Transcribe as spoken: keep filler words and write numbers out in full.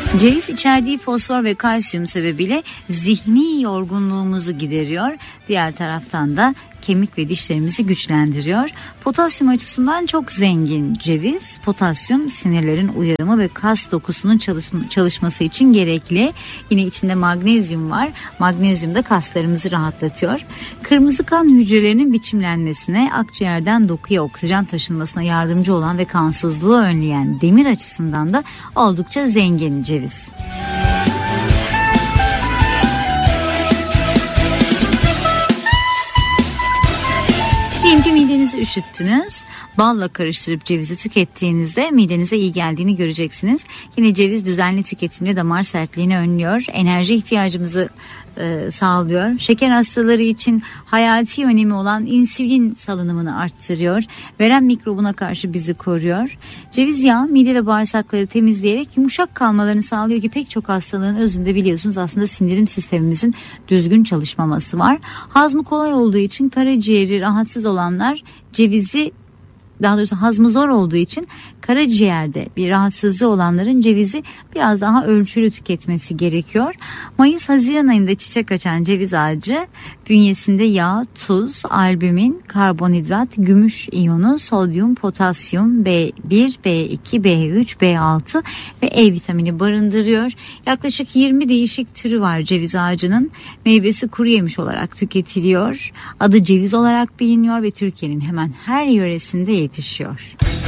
Ceviz içerdiği fosfor ve kalsiyum sebebiyle zihni yorgunluğumuzu gideriyor. Diğer taraftan da kemik ve dişlerimizi güçlendiriyor. Potasyum açısından çok zengin ceviz. Potasyum sinirlerin uyarımı ve kas dokusunun çalışma, çalışması için gerekli. Yine içinde magnezyum var. Magnezyum da kaslarımızı rahatlatıyor. Kırmızı kan hücrelerinin biçimlenmesine, akciğerden dokuya oksijen taşınmasına yardımcı olan ve kansızlığı önleyen demir açısından da oldukça zengin ceviz. Diyelim ki midenizi üşüttünüz. Balla karıştırıp cevizi tükettiğinizde midenize iyi geldiğini göreceksiniz. Yine ceviz düzenli tüketimle damar sertliğini önlüyor. Enerji ihtiyacımızı e, sağlıyor. Şeker hastaları için hayati önemi olan insülin salınımını arttırıyor. Verem mikrobuna karşı bizi koruyor. Ceviz yağı mide ve bağırsakları temizleyerek yumuşak kalmalarını sağlıyor ki pek çok hastalığın özünde biliyorsunuz aslında sindirim sistemimizin düzgün çalışmaması var. Hazmı kolay olduğu için karaciğeri rahatsız olanlar cevizi, daha doğrusu hazmı zor olduğu için karaciğerde bir rahatsızlığı olanların cevizi biraz daha ölçülü tüketmesi gerekiyor. Mayıs-Haziran ayında çiçek açan ceviz ağacı bünyesinde yağ, tuz, albümin, karbonhidrat, gümüş iyonu, sodyum, potasyum, B bir, B iki, B üç, B altı ve E vitamini barındırıyor. Yaklaşık yirmi değişik türü var ceviz ağacının. Meyvesi kuru yemiş olarak tüketiliyor. Adı ceviz olarak biliniyor ve Türkiye'nin hemen her yöresinde yetişiyor.